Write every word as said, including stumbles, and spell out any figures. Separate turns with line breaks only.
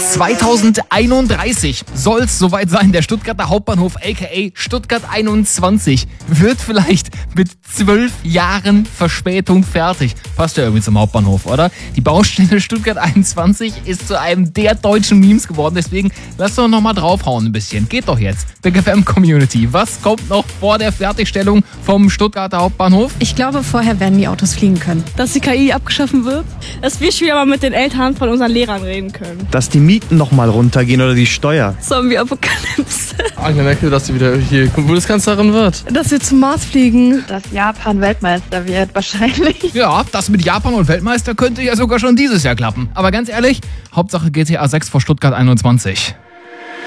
zweitausendeinunddreißig soll es soweit sein. Der Stuttgarter Hauptbahnhof, aka Stuttgart einundzwanzig, wird vielleicht mit zwölf Jahren Verspätung fertig. Passt ja irgendwie zum Hauptbahnhof, oder? Die Baustelle Stuttgart einundzwanzig ist zu einem der deutschen Memes geworden. Deswegen lasst doch noch mal draufhauen ein bisschen. Geht doch jetzt. Big F M Community. Was kommt noch vor der Fertigstellung vom Stuttgarter Hauptbahnhof?
Ich glaube, vorher werden die Autos fliegen können.
Dass die K I abgeschaffen wird, dass wir wieder mal mit den Eltern von unseren Lehrern reden können.
Dass die Mieten noch mal runtergehen oder die Steuer.
Zombie-Apokalypse.
Angela Merkel, dass sie wieder hier Bundeskanzlerin wird.
Dass wir zum Mars fliegen.
Dass Japan Weltmeister wird, wahrscheinlich.
Ja, das mit Japan und Weltmeister könnte ja sogar schon dieses Jahr klappen. Aber ganz ehrlich, Hauptsache G T A sechs vor Stuttgart einundzwanzig.